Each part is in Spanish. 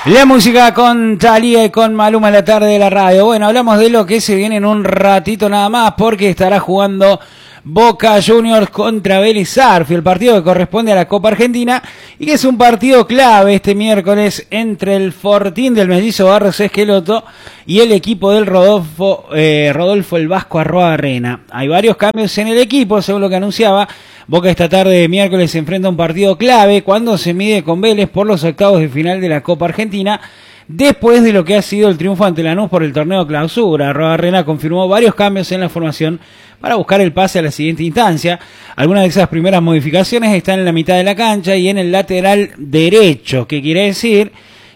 La música con Thalía y con Maluma en la tarde de la radio. Bueno, hablamos de lo que se viene en un ratito nada más, porque estará jugando Boca Juniors contra Vélez Sarsfield, el partido que corresponde a la Copa Argentina y que es un partido clave este miércoles entre el Fortín del Mellizo Barros Esqueloto y el equipo del Rodolfo el Vasco Arroarena. Hay varios cambios en el equipo, según lo que anunciaba. Boca esta tarde de miércoles se enfrenta a un partido clave cuando se mide con Vélez por los octavos de final de la Copa Argentina, después de lo que ha sido el triunfo ante Lanús por el torneo clausura. Arroarena confirmó varios cambios en la formación para buscar el pase a la siguiente instancia. Algunas de esas primeras modificaciones están en la mitad de la cancha y en el lateral derecho, que quiere decir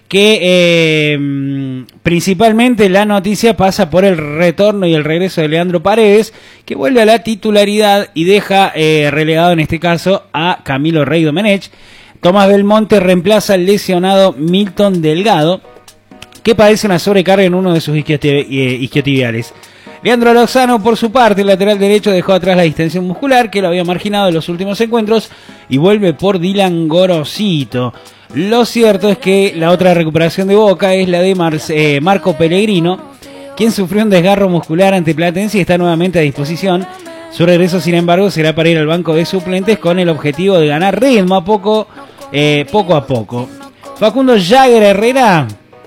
que principalmente la noticia pasa por el retorno y el regreso de Leandro Paredes, que vuelve a la titularidad y deja relegado en este caso a Camilo Rey Domenech. Tomás Belmonte reemplaza al lesionado Milton Delgado, que padece una sobrecarga en uno de sus isquiotibiales. Leandro Lozano, por su parte, el lateral derecho, dejó atrás la distensión muscular que lo había marginado en los últimos encuentros y vuelve por Dylan Gorosito. Lo cierto es que la otra recuperación de Boca es la de Marco Pellegrino, quien sufrió un desgarro muscular ante Platense y está nuevamente a disposición. Su regreso, sin embargo, será para ir al banco de suplentes con el objetivo de ganar ritmo poco a poco. Facundo Jagger Herrera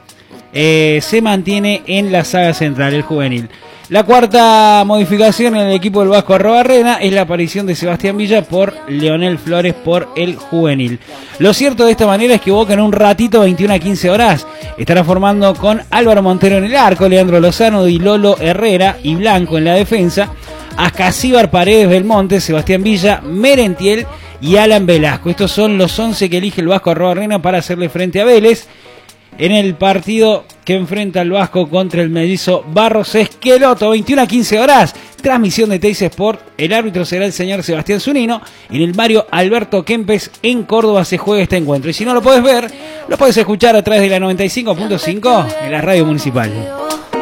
se mantiene en la saga central, el juvenil. La cuarta modificación en el equipo del Vasco Arroarena es la aparición de Sebastián Villa por Leonel Flores por el juvenil. Lo cierto de esta manera es que Boca en un ratito, 21 a 15 horas, estará formando con Álvaro Montero en el arco, Leandro Lozano, Di Lolo Herrera y Blanco en la defensa, Ascasíbar, Paredes, Belmonte, Sebastián Villa, Merentiel y Alan Velasco. Estos son los 11 que elige el Vasco Arroarena para hacerle frente a Vélez en el partido que enfrenta al Vasco contra el Mellizo Barros Esqueloto, 21 a 15 horas, transmisión de Teis Sport. El árbitro será el señor Sebastián Zunino. En el Mario Alberto Kempes en Córdoba se juega este encuentro, y si no lo podés ver, lo podés escuchar a través de la 95.5 en la radio municipal.